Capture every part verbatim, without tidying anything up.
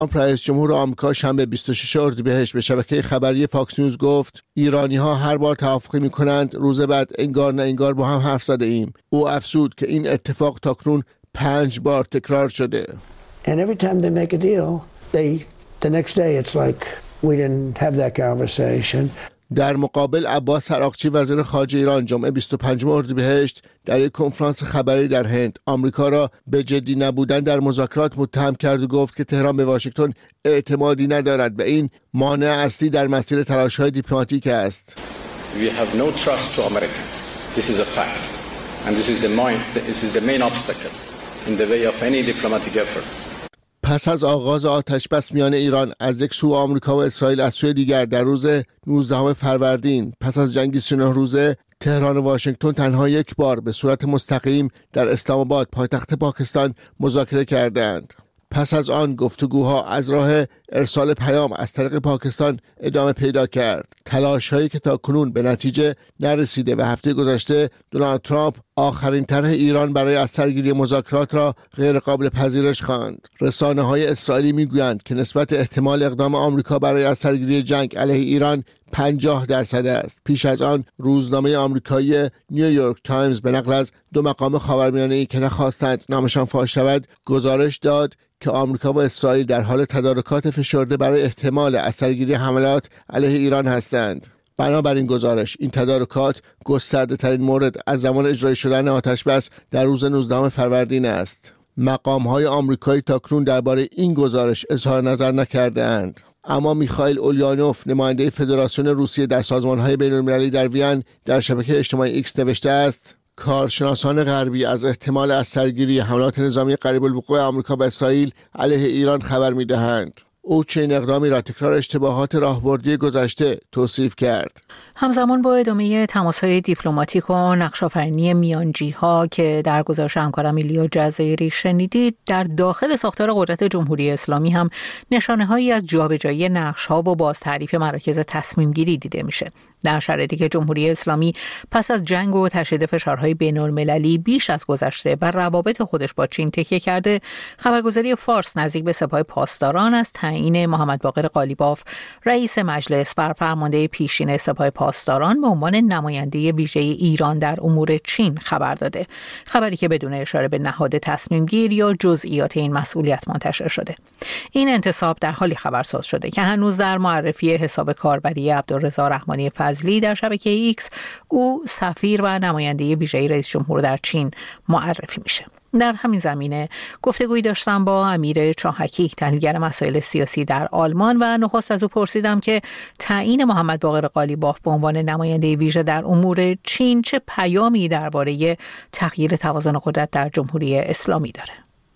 رئیس جمهور آمریکا شنبه بیست و ششم اردیبهشت به شبکه خبری فاکس نیوز گفت ایرانی‌ها هر بار توافقی می‌کنند روز بعد انگار نه انگار با هم حرف زده ایم. او افزود که این اتفاق تاکنون پنج بار تکرار شده. And every time they make a deal, they the next day it's like we didn't have that conversation. در مقابل عباس عراقچی وزیر خارجه ایران جمعه بیست و پنجم اردیبهشت در یک کنفرانس خبری در هند آمریکا را به جدی نبودن در مذاکرات متهم کرد و گفت که تهران به واشنگتن اعتمادی ندارد و این مانع اصلی در مسیر تلاش‌های دیپلماتیک است. We have no trust to Americans. This is a fact. And this is the main this is the main obstacle in the way of any diplomatic effort. پس از آغاز آتش‌بس میان ایران از یک سو آمریکا و اسرائیل از سوی دیگر در روز نوزدهم فروردین پس از جنگ سی و نه روزه تهران و واشنگتن تنها یک بار به صورت مستقیم در اسلام آباد پایتخت پاکستان مذاکره کردند. پس از آن گفتگوها از راه ارسال پیام از طریق پاکستان ادامه پیدا کرد. تلاش‌هایی که تا کنون به نتیجه نرسیده و هفته گذشته دونالد ترامپ آخرین طرح ایران برای از سرگیری مذاکرات را غیر قابل پذیرش خواند. رسانه‌های اسرائیلی می‌گویند که نسبت احتمال اقدام آمریکا برای از سرگیری جنگ علیه ایران پنجاه درصد است. پیش از آن روزنامه آمریکایی نیویورک تایمز به نقل از دو مقام خاورمیانه‌ای که نخواستند نامشان فاش شود گزارش داد که آمریکا و اسرائیل در حال تدارکات فشرده برای احتمال از سرگیری حملات علیه ایران هستند. بنابراین گزارش این تدارکات گسترده ترین مورد از زمان اجرای شدن آتش‌بس در روز نوزدهم فروردین است. مقام‌های آمریکایی تاکنون درباره این گزارش اظهار نظر نکرده‌اند. اما میخائیل اولیانوف نماینده فدراسیون روسیه در سازمان‌های بین‌المللی در وین در شبکه اجتماعی ایکس نوشته است کارشناسان غربی از احتمال از سرگیری حملات نظامی قریب الوقوع آمریکا و اسرائیل علیه ایران خبر می‌دهند. او چنین اقدامی را تکرار اشتباهات راهبردی گذشته توصیف کرد. همزمان با ادامه تماس‌های دیپلماتیک و نقش‌آفرینی میانجی‌ها که در گزارش همکارم ایلیا جزایری شنیدید، در داخل ساختار قدرت جمهوری اسلامی هم نشانه‌هایی از جابجایی نقش‌ها و بازتعریف مراکز تصمیم‌گیری دیده میشه. در شرایطی که جمهوری اسلامی پس از جنگ و تشدید فشارهای بین‌المللی بیش از گذشته بر روابط خودش با چین تکیه کرده، خبرگزاری فارس نزدیک به سپاه پاسداران از تعیین محمد باقر قالیباف رئیس مجلس بر فرمانده پیشین سپاه پاسداران به عنوان نماینده ویژه ایران در امور چین خبر داده. خبری که بدون اشاره به نهاد تصمیم گیر یا جزئیات این مسئولیت منتشر شده. این انتصاب در حالی خبرساز شده که هنوز در معرفی حساب کاربری عبدالرضا رحمانی فضلی در شبکه ایکس او سفیر و نماینده ویژه رئیس جمهور در چین معرفی میشه. در همین زمینه گفتگویی داشتم با امیر چاهکی، تحلیلگر مسائل سیاسی در آلمان، و نخست از او پرسیدم که تعیین محمد باقر قالیباف به عنوان نماینده ویژه در امور چین چه پیامی درباره تغییر توازن قدرت در جمهوری اسلامی داره.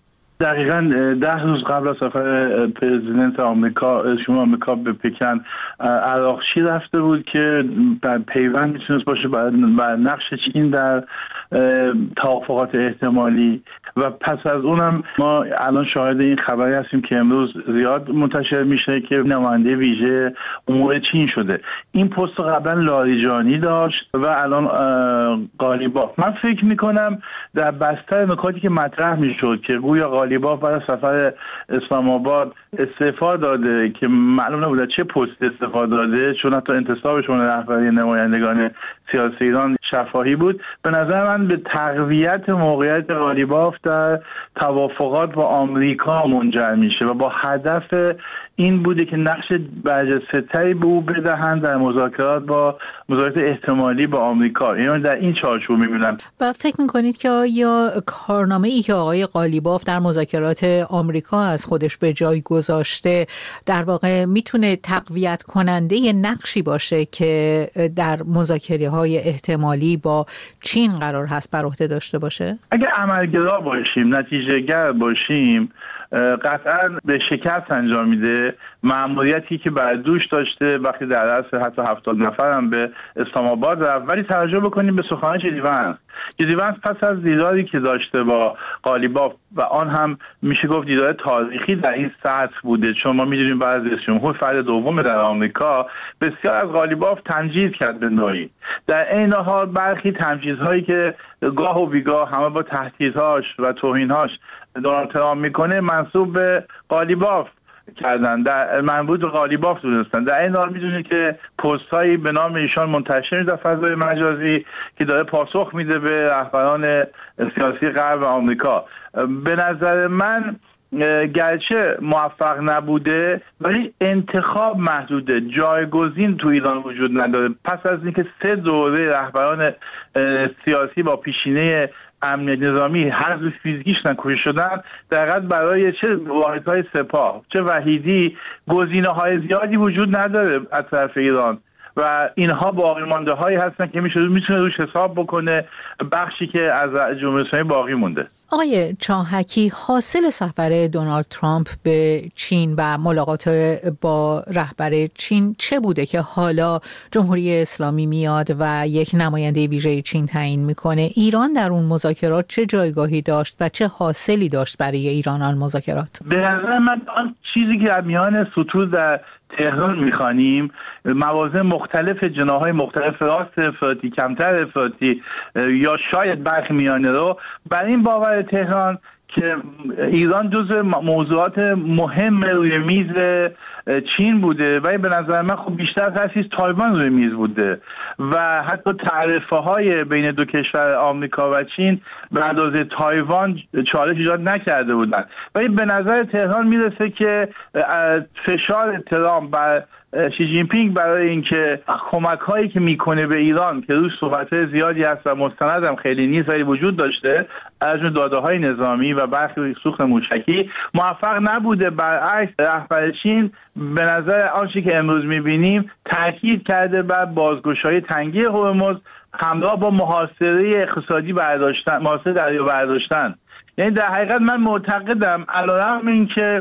دقیقاً ده روز قبل از سفر پرزیدنت آمریکا شما آمریکا به پکن، عراقچی رفته بود که در پیوند میتونست باشه بر نقش چین در توافقات احتمالی. و پس از اونم ما الان شاهد این خبری هستیم که امروز زیاد منتشر میشه که نماینده ویژه امور چین شده. این پست قبلا لاریجانی داشت و الان قالیباف. من فکر میکنم در بستر نکاتی که مطرح میشد که گویا قالیباف برای سفر اسلام آباد استعفا داده که معلوم نبوده چه پست استعفا داده، چون حتی انتصابشون رهبری نمایندگان سیاسی ایران شفاهی بود. به نظر من به تقویت موقعیت قالیباف در توافقات با آمریکا منجر میشه و با هدف این بوده که نقش برجسته‌تری به او بدهند در مذاکرات با مذاکرات احتمالی با آمریکا. یعنی در این چارچوب میبینم. و فکر میکنید که آیا کارنامه‌ای که آقای قالیباف در مذاکرات آمریکا از خودش به جای گذاشته در واقع میتونه تقویت کننده نقشی باشه که در مذاکره‌های احتمالی با چین قرار هست بر عهده داشته باشه؟ اگه عملگرا باشیم، نتیجه‌گر باشیم، قطعا به شکست انجام میده. مأموریتی که بر دوش داشته وقتی در اصل حتی هفتاد نفر هم به اسلام آباد رفت. ولی توجه بکنیم به سخنان جدی ونس. جدی ونس پس از دیداری که داشته با قالیباف و آن هم میشه گفت دیدار تاریخی در این سطح بوده، چون ما میدونیم بعد از رئیس جمهور فرد دوم در آمریکا بسیار از قالیباف تمجید کرد به نوعی. در این حال برخی تمجیدهایی که گاه و بیگاه همه با تهدیدهاش و توهینهاش دونالد ترامپ میکنه منسوب به قالیباف کردن، در مربوط به قالیباف دونستن. در این حال میدونید که پست‌هایی به نام ایشان منتشر در فضای مجازی که داره پاسخ میده به رهبران سیاسی غرب آمریکا. به نظر من گرچه موفق نبوده ولی انتخاب محدوده، جایگزین تو ایران وجود نداره. پس از اینکه سه دوره رهبران سیاسی با پیشینه امنیت نظامی حذف فیزیکیشون کشته شدن، در حقیقت برای چه واحدهای سپاه چه وحیدی گزینه‌های زیادی وجود نداره از طرف ایران و اینها باقی مانده هایی هستن که میشه میتونه روش حساب بکنه بخشی که از جمهوری اسلامی باقی مونده. آقای چاهکی، حاصل سفر دونالد ترامپ به چین و ملاقات با رهبر چین چه بوده که حالا جمهوری اسلامی میاد و یک نماینده ویژه چین تعیین میکنه؟ ایران در اون مذاکرات چه جایگاهی داشت و چه حاصلی داشت برای ایران آن مذاکرات؟ به نظر من آن چیزی که در میان سطور در تهران میخوانیم، موازه مختلف، جناحهای مختلف، راست افراطی، کمتر افراطی یا شاید برخی میانه رو، بر این باور تهران که ایران جزو موضوعات مهم روی میز چین بوده ولی به نظر من خب بیشتر تأسیس تایوان روی میز بوده و حتی تعرفه های بین دو کشور آمریکا و چین به اندازه تایوان چالش ایجاد نکرده بودن. ولی به نظر تهران میرسه که فشار ترامپ بر شی جین پینگ برای اینکه کمک هایی که میکنه به ایران که روش صحبت زیادی هست و مستند هم خیلی نیست ولی وجود داشته، از اون داده های نظامی و برخی سوخت موشکی، موفق نبوده. برعکس رهبر چین به نظر آنچه که امروز میبینیم تاکید کرده بر بازگشایی تنگه هرمز همراه با محاصره اقتصادی برداشتن، محاصره دریا برداشتن. یعنی در حقیقت من معتقدم علیرغم اینکه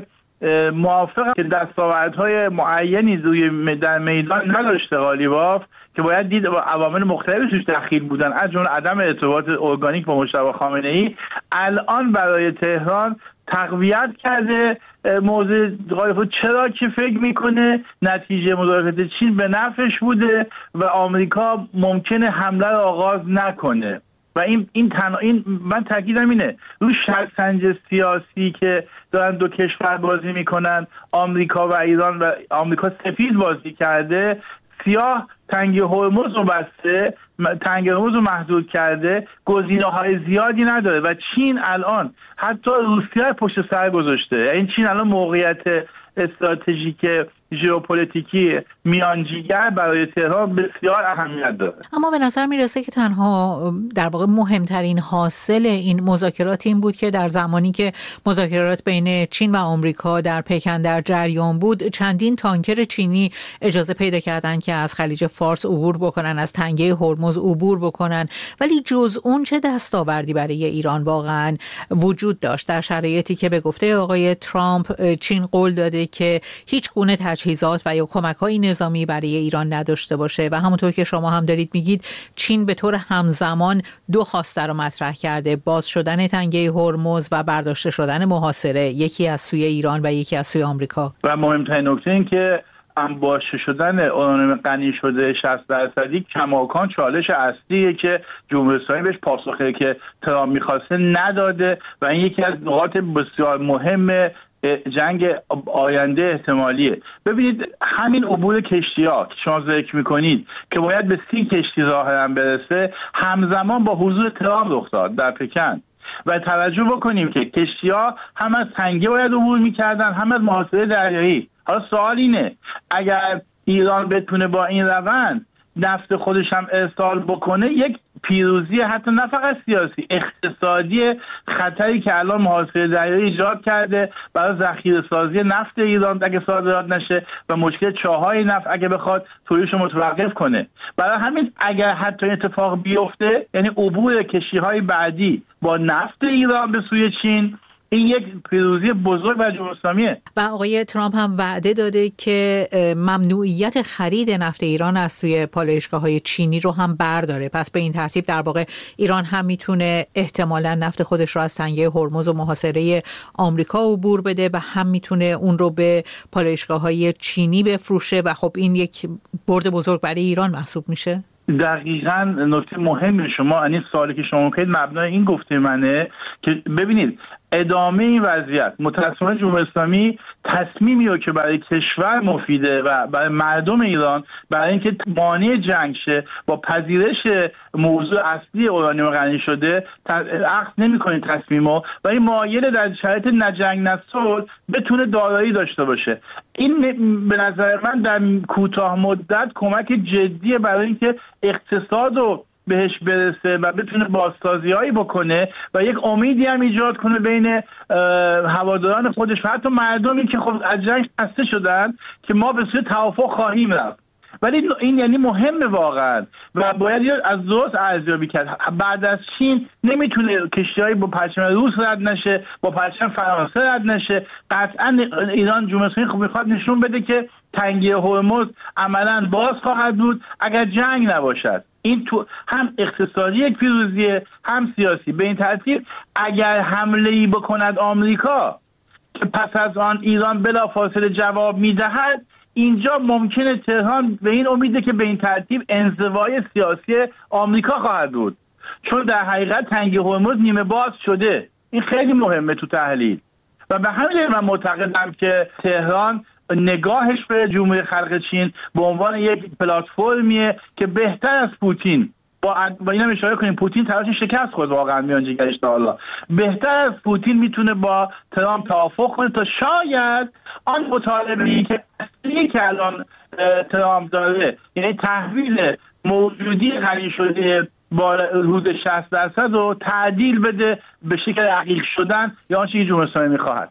موافقم که دستاوردهای معینی روی در میدان نداشته قالیباف که باید دید عوامل مختلفی توش دخیل بودن، از جمله عدم ارتباط ارگانیک با مجتبی خامنه‌ای، الان برای تهران تقویت کرده موضوع قالیباف. چرا که فکر میکنه نتیجه مذاکرات چین به نفعش بوده و آمریکا ممکنه حمله را آغاز نکنه و این این تنها این من تاکیدم اینه روی شطرنج سیاسی که دارن دو کشور بازی میکنن، آمریکا و ایران، و آمریکا سفید بازی کرده، سیاه تنگه هرمز رو بسته، تنگه هرمز رو محدود کرده، گزینه‌های زیادی نداره و چین الان حتی روسیه پشت سر گذاشته. یعنی چین الان موقعیت استراتژیک ژئوپلیتیکی میانجیگر برای تهران بسیار اهمیت داره. اما به نظر میرسه که تنها در واقع مهمترین حاصل این مذاکرات این بود که در زمانی که مذاکرات بین چین و آمریکا در پکن در جریان بود، چندین تانکر چینی اجازه پیدا کردن که از خلیج فارس عبور بکنن، از تنگه هرمز عبور بکنن، ولی جز اون چه دستاوردی برای ایران واقعا وجود داشت در شرایطی که به گفته آقای ترامپ چین قول داده که هیچ گونه تجهیزات و یا کمک‌های نظامی برای ایران نداشته باشه و همونطور که شما هم دارید میگید چین به طور همزمان دو خواسته رو مطرح کرده: باز شدن تنگه هرمز و برداشته شدن محاصره، یکی از سوی ایران و یکی از سوی آمریکا. و مهمترین نکته این که انباشته شدن اورانیوم غنی شده شصت درصدی کماکان چالش اصلیه که جمهوری اسلامی بهش پاسخی که ترامپ می‌خواسته نداده و این یکی از نقاط بسیار مهم جنگ آینده احتمالیه. ببینید همین عبور کشتی‌ها که شما ذکر می‌کنید که باید به سی کشتی ظاهراً برسه، همزمان با حضور ترامپ رخ داد در پکن و توجه بکنیم که کشتی‌ها هم از تنگه باید عبور می‌کردن هم از محاصره دریایی. حالا سوال اینه اگر ایران بتونه با این روند نفت خودش هم ارسال بکنه، یک پیروزی حتی نه فقط سیاسی، اقتصادی، خطری که الان محاصره دریایی ایجاد کرده برای ذخیره سازی نفت ایران اگه صادرات نشه و مشکل چاهای نفت اگه بخواد تولیدش رو متوقف کنه. برای همین اگر حتی اتفاق بیفته، یعنی عبور کشتی‌های بعدی با نفت ایران به سوی چین، این یک پیروزی بزرگ برای جمهوری اسلامیه. و آقای ترامپ هم وعده داده که ممنوعیت خرید نفت ایران از سوی پالایشگاه‌های چینی رو هم برداره. پس به این ترتیب در واقع ایران هم میتونه احتمالاً نفت خودش رو از تنگه هرمز و محاصره آمریکا عبور بده و هم میتونه اون رو به پالایشگاه‌های چینی بفروشه و خب این یک برد بزرگ برای ایران محسوب میشه. دقیقاً نکته مهمی شما این سوالی که شما کردید مبنای این گفته منه که ببینید ادامه این وضعیت متأسفانه جمهوری اسلامی تصمیمی رو که برای کشور مفیده و برای مردم ایران برای اینکه مانع جنگ شه با پذیرش موضوع اصلی اورانیوم غنی شده عقد نمی‌کنه تصمیمو و این مایل در شرایط نجنگ نصلح بتونه دارایی داشته باشه. این به نظر من در کوتاه مدت کمک جدیه برای اینکه اقتصاد رو بهش برسه و بتونه بازسازی‌هایی بکنه و یک امیدی هم ایجاد کنه بین هواداران خودش و حتی مردمی که خب از جنگ خسته شدن که ما به سوی توافق خواهیم رفت. ولی این یعنی مهمه واقعا و باید از درست ارزیابی کرد. بعد از چین نمیتونه کشتی‌هایی با پرچم روس رد نشه، با پرچم فرانسه رد نشه. قطعا ایران جمهوری اسلامی خب میخواد نشون بده که تنگه هرمز عملاً باز خواهد بود اگر جنگ نباشد. این تو هم اقتصادی یک پیروزیه هم سیاسی. به این ترتیب اگر حمله‌ای بکند آمریکا که پس از آن ایران بلافاصله جواب میدهد، اینجا ممکنه تهران به این امیده که به این ترتیب انزوای سیاسی آمریکا خواهد بود، چون در حقیقت تنگه هرمز نیمه باز شده. این خیلی مهمه تو تحلیل و به همین دلیل من معتقدم که تهران نگاهش به جمهوری خلق چین به عنوان یک پلتفرمیه که بهتر از پوتین با با اینا اشاره کنیم پوتین تلاش شکست خود واقعا میانجیگرش تا حالا بهتر از پوتین میتونه با ترامپ توافق کنه تا شاید آن مطالبه‌ای که اصلی که الان ترامپ داره، یعنی تحویل موجودی غنی شده با حدود شصت درصد رو تعدیل بده به شکل عقیق شدن یا آنچه که جمهوری اسلامی می‌خواهد.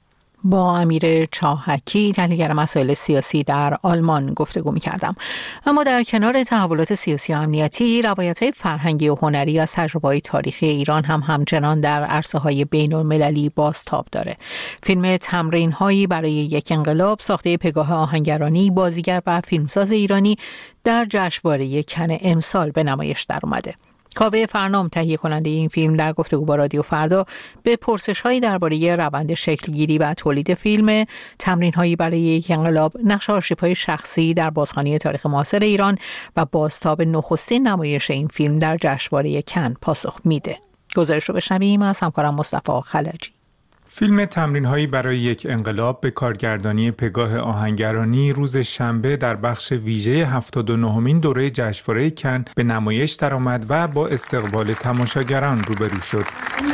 با امیر چاهکی تحلیلگر مسائل سیاسی در آلمان گفتگو می‌کردم. اما در کنار تحولات سیاسی و امنیتی، روایت‌های فرهنگی و هنری از تجربه‌های تاریخی ایران هم همچنان در عرصه‌های بین‌المللی بازتاب داره. فیلم تمرین‌هایی برای یک انقلاب ساخته پگاه آهنگرانی، بازیگر و فیلمساز ایرانی در جشنواره کن امسال به نمایش در اومده. کاوه فرنام تهیه کننده این فیلم در گفتگو با رادیو فردا به پرسش‌هایی درباره روند شکلگیری و تولید فیلم، تمرین‌هایی برای یک انقلاب، نقش آرشیوهای شخصی در بازخوانی تاریخ معاصر ایران و بازتاب نخستین نمایش این فیلم در جشنواره کن پاسخ میده. گزارش رو بشنویم از همکارم مصطفی خلجی. فیلم تمرین‌هایی برای یک انقلاب به کارگردانی پگاه آهنگرانی روز شنبه در بخش ویژه هفتاد و نهمین دوره جشنواره کن به نمایش درآمد و با استقبال تماشاگران روبرو شد.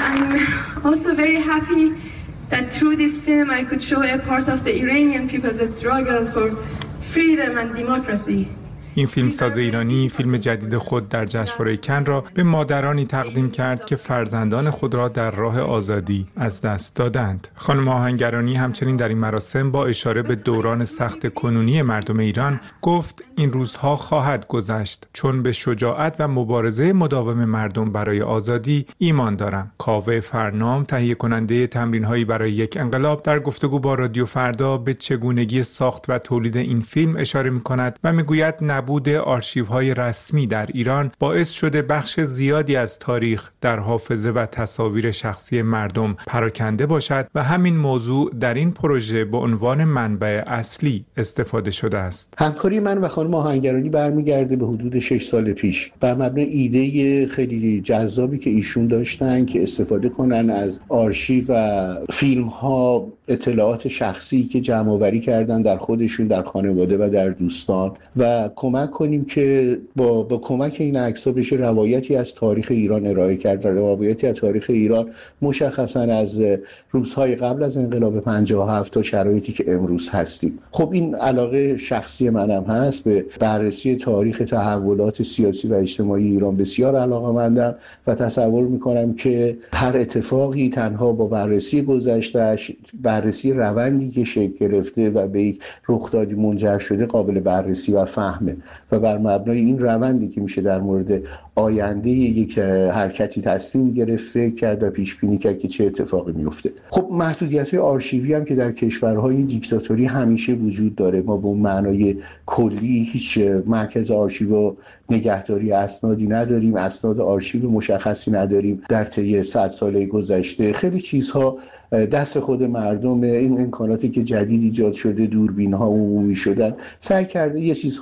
I'm also very happy that through this film I could show a part of the Iranian people's struggle for freedom and democracy. این فیلمساز ایرانی فیلم جدید خود در جشنواره کن را به مادرانی تقدیم کرد که فرزندان خود را در راه آزادی از دست دادند. خانم آهنگرانی همچنین در این مراسم با اشاره به دوران سخت کنونی مردم ایران گفت این روزها خواهد گذشت چون به شجاعت و مبارزه مداوم مردم برای آزادی ایمان دارم. کاوه فرنام تهیه کننده تمرین‌هایی برای یک انقلاب در گفتگو با رادیو فردا به چگونگی ساخت و تولید این فیلم اشاره می‌کند و می‌گوید نبود آرشیوهای رسمی در ایران باعث شده بخش زیادی از تاریخ در حافظه و تصاویر شخصی مردم پراکنده باشد و همین موضوع در این پروژه به عنوان منبع اصلی استفاده شده است. همکاری من و خانم آهنگرانی برمیگرده به حدود شش سال پیش بر مبنای ایده خیلی جذابی که ایشون داشتن که استفاده کنن از آرشیو و فیلم ها، اطلاعات شخصی که جمع آوری کردن در خودشون، در خانواده و در دوستان و کمک کنیم که با با کمک این عکس‌ها بشه روایتی از تاریخ ایران ارائه کرد و روایتی از تاریخ ایران مشخصاً از روزهای قبل از انقلاب پنجاه و هفت تا شرایطی که امروز هستیم. خب این علاقه شخصی منم هست، به بررسی تاریخ تحولات سیاسی و اجتماعی ایران بسیار علاقه‌مندم و تصور می‌کنم که هر اتفاقی تنها با بررسی گذشته‌اش، بررسی روندی که شکل گرفته و به یک رخدادی منجر شده قابل بررسی و فهمه و بر مبنای این روندی که میشه در مورد آینده یک حرکتی تصمیم گرفت، فکر کرد و پیش بینی کرد که چه اتفاقی میفته. خب محدودیت‌های آرشیوی هم که در کشورهای دیکتاتوری همیشه وجود داره. ما به اون معنای کلی هیچ مرکز آرشیو و نگهداری اسنادی نداریم، اسناد آرشیو مشخصی نداریم. در طی صد ساله گذشته خیلی چیزها دست خود مردم، این امکاناتی که جدید ایجاد شده، دوربین‌ها عمومی شدن، سعی کرده یه چیزهای جدید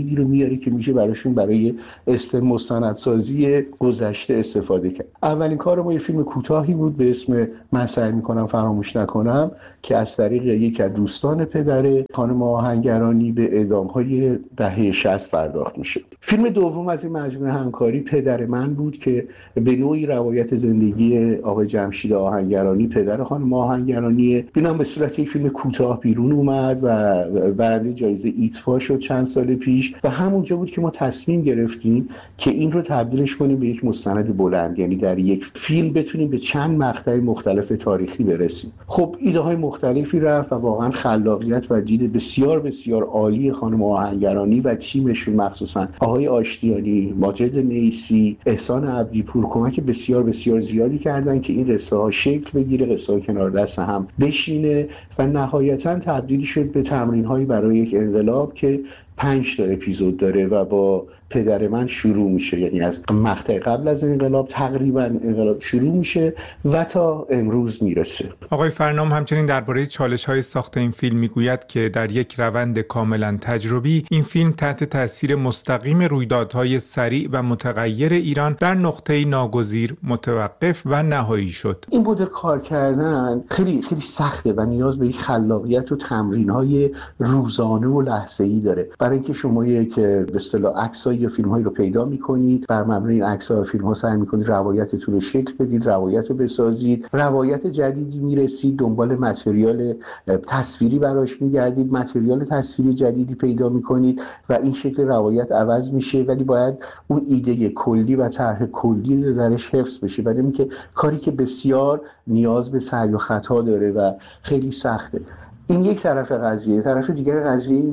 جدیدی رو میاره که میشه براشون برای است مستندسازی گذشته استفاده کرد. اولین کار ما یه فیلم کوتاهی بود به اسم من سعی میکنم فراموش نکنم که از طریق یک از دوستان پدر خانم آهنگرانی به اعدام‌های دهه شصت پرداخت میشه. فیلم دوم از این مجموعه همکاری پدر من بود که به نوعی روایت زندگی آقای جمشید آهنگرانی پدر خانم آهنگرانی، اینم به صورت یک فیلم کوتاه بیرون اومد و برنده جایزه ایتفا شد چند سال پیش و همونجا بود که ما تصمیم گرفتیم که این رو تبدیلش کنیم به یک مستند بلند، یعنی در یک فیلم بتونیم به چند مقطع مختلف تاریخی برسیم. خب ایده های مختلفی رفت و واقعا خلاقیت و دید بسیار بسیار عالی خانم آهنگرانی و تیمشون، مخصوصا آقای آشتیانی، ماجد نیسی، احسان عبدیپور کمک بسیار بسیار زیادی کردن که این قصه ها شکل بگیره، قصه ها کنار دست هم بشینه و نهایتا تبدیل شد به تمرین هایی برای یک انقلاب که پنج تا اپیزود داره و با پدر من شروع میشه، یعنی از مقطع قبل از انقلاب تقریبا انقلاب شروع میشه و تا امروز میرسه. آقای فرنام همچنین درباره چالش‌های ساخت این فیلم میگوید که در یک روند کاملا تجربی این فیلم تحت تاثیر مستقیم رویدادهای سریع و متغیر ایران در نقطه‌ای ناگزیر متوقف و نهایی شد. این مدل کار کردن خیلی خیلی سخته و نیاز به یک خلاقیت و تمرین‌های روزانه و لحظه‌ای داره. برای اینکه شما یک به اصطلاح عکسای یا فیلم‌هایی رو پیدا می‌کنید، بر مبنای این عکس‌ها و فیلم‌ها سعی می‌کنید روایتتون رو شکل بدید، روایت رو بسازید، روایت جدیدی می‌رسید، دنبال متریال تصویری براش می‌گردید، متریال تصویری جدیدی پیدا می‌کنید و این شکل روایت عوض میشه، ولی باید اون ایده کلی و طرح کلی رو درش حفظ بشه. برای اینکه کاری که بسیار نیاز به سعی و خطا داره و خیلی سخته. این یک طرف قضیه. طرف دیگر قضیه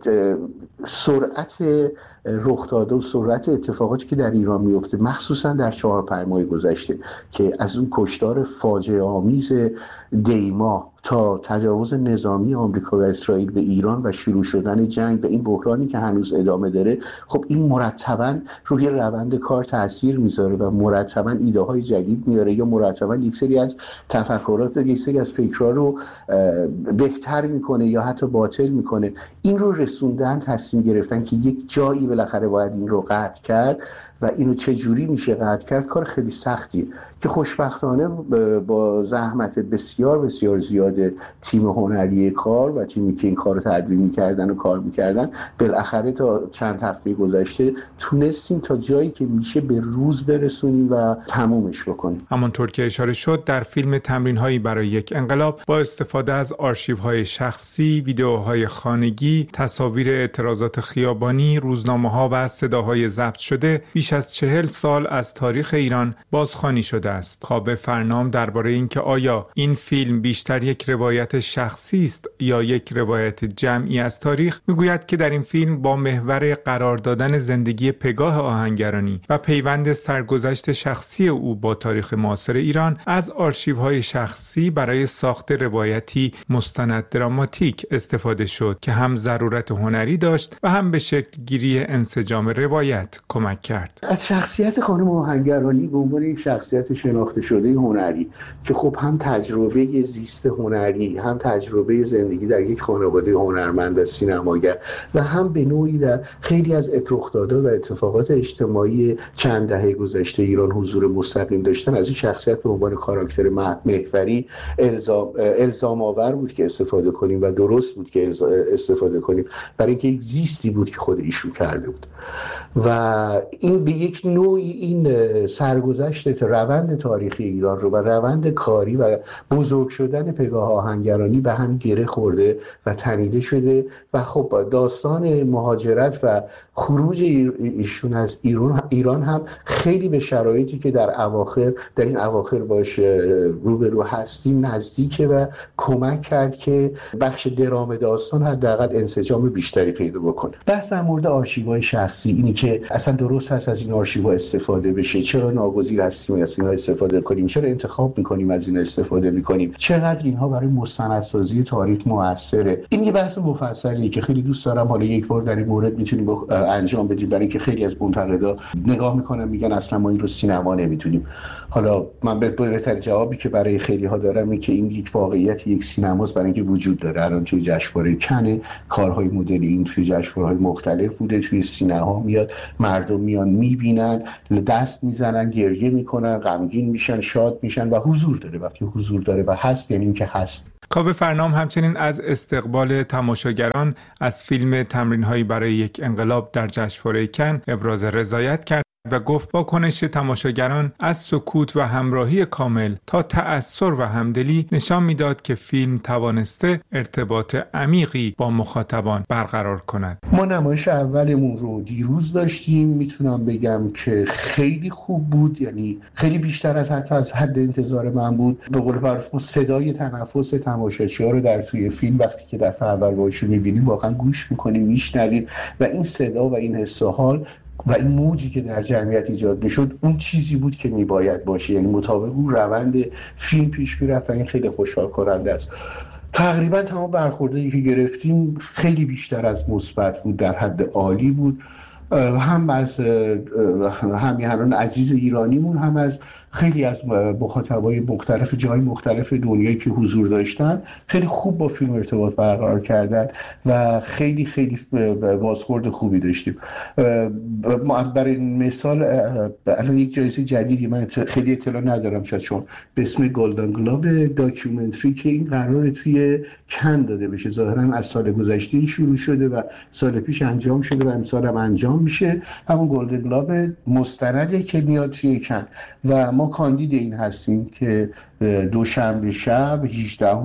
سرعت رخ داده و سرعت اتفاقاتی که در ایران میفته، مخصوصا در چهار پنج ماه گذشته که از اون کشتار فاجعه آمیز دیما تا تجاوز نظامی آمریکا و اسرائیل به ایران و شروع شدن جنگ به این بحرانی که هنوز ادامه داره، خب این مرتباً روی روند کار تاثیر میذاره و مرتباً ایده های جدید میاره یا مرتباً یک سری از تفکرات و یک سری از فکرها رو بهتر میکنه یا حتی باطل میکنه. این رو رسوندن، تصمیم گرفتن که یک جایی بالاخره باید این رو قطع کرد و اینو چه جوری میشه قطع کرد، کار خیلی سختیه که خوشبختانه با زحمت بسیار بسیار زیاد تیم هنری کار و تیمی که این کار رو تدوین میکردن و کار میکردن، بالاخره تا چند هفته گذشته تونستیم تا جایی که میشه به روز برسونیم و تمومش بکنیم. همانطور که اشاره شد در فیلم تمرین‌هایی برای یک انقلاب با استفاده از آرشیوهای شخصی، ویدئوهای خانگی، تصاویر اعتراضات خیابانی، روزنامه‌ها و صداهای ضبط شده بیش از چهل سال از تاریخ ایران بازخوانی شده است. کاوه فرنام درباره اینکه آیا این فیلم بیشتر یک روایت شخصی است یا یک روایت جمعی از تاریخ، میگوید که در این فیلم با محور قرار دادن زندگی پگاه آهنگرانی و پیوند سرگذشت شخصی او با تاریخ معاصر ایران از آرشیوهای شخصی برای ساخت روایتی مستند دراماتیک استفاده شد که هم ضرورت هنری داشت و هم به شکل گیری انسجام روایت کمک کرد. از شخصیت خانم آهنگرانی به عنوان یک شخصیت شناخته شده هنری که خب هم تجربه زیست هنری، هم تجربه زندگی در یک خانواده هنرمند و سینماگر و هم به نوعی در خیلی از رخدادها و اتفاقات اجتماعی چند دهه گذشته ایران حضور مستقیم داشتن، از این شخصیت به عنوان کاراکتر محوری الزام الزام آور بود که استفاده کنیم و درست بود که استفاده کنیم، برای اینکه یک زیستی بود که خود ایشون کرده بود و این به یک نوعی این سرگذشت روند تاریخی ایران رو و روند کاری و بزرگ شدن پگاه آهنگرانی به هم گره خورده و تنیده شده و خب داستان مهاجرت و خروج ایشون از ایران ایران هم خیلی به شرایطی که در اواخر در این اواخر باش روبرو هستیم نزدیکه و کمک کرد که بخش درام داستان حداقل انسجام بیشتری پیدا بکنه. بحث در مورد آرشیوهای شخصی اینی که اصلا درست هست از این آرشیوها استفاده بشه، چرا ناگزیر هستیم از اینها استفاده کنیم، چرا انتخاب میکنیم از این استفاده میکنیم، چقدر اینها برای مستندسازی تاریخ موثره. این یه بحث مفصلیه که خیلی دوست دارم حالا یک بار در این مورد میتونیم انجام بدیم، برای اینکه خیلی از منتقدا نگاه میکنن میگن اصلا ما این رو سینما نمیتونیم. حالا من به بهترین جوابی که برای خیلی ها دارم این که این یک واقعیت یک سینماست، برای اینکه وجود داره. الان توی جشنواره کن کارهای مدل این توی جشنواره‌های مختلف بوده، توی سینما میاد، مردم میان میبینن، دست میزنن، گریه میکنن، غمگین میشن، شاد میشن و حضور داره. وقتی حضور داره و هست یعنی اینکه هست. کاوه فرنام همچنین از استقبال تماشاگران از فیلم تمرین‌هایی برای یک انقلاب در جشنواره کن ابراز رضایت کرد و گفت واکنش تماشاگران از سکوت و همراهی کامل تا تأثر و همدلی نشان میداد که فیلم توانسته ارتباط عمیقی با مخاطبان برقرار کند. ما نمایش اولمون رو دیروز داشتیم، میتونم بگم که خیلی خوب بود، یعنی خیلی بیشتر از حتی از حد انتظار من بود. به قول معروف ما صدای تنفس تماشاچی‌ها رو در توی فیلم وقتی که دفعه اول باشون می‌بینیم واقعا گوش می‌کنیم، میشنویم و این صدا و این حس و حال و این موجی که در جمعیت ایجاد میشد اون چیزی بود که میباید باشه، یعنی مطابق اون روند فیلم پیش میرفت و این خیلی خوشحال کننده است. تقریبا تمام برخوردایی که گرفتیم خیلی بیشتر از مثبت بود، در حد عالی بود، هم از همیهنان عزیز ایرانیمون، هم از خیلی از مخاطبای مختلف جای مختلف دنیایی که حضور داشتن خیلی خوب با فیلم ارتباط برقرار کردن و خیلی خیلی بازخورد خوبی داشتیم. برای مثال الان یک جایزه جدیدی من خیلی اطلاع ندارم شاید چون به اسم گلدن گلوب داکیومنتری که این قراره توی کن داده بشه، ظاهرا از سال گذشته شروع شده و سال پیش انجام شده و امسال هم انجام میشه. همون گلدن گلوب مستنده که میاد توی کن و ما کاندید این هستیم که دوشنبه شب هجدهم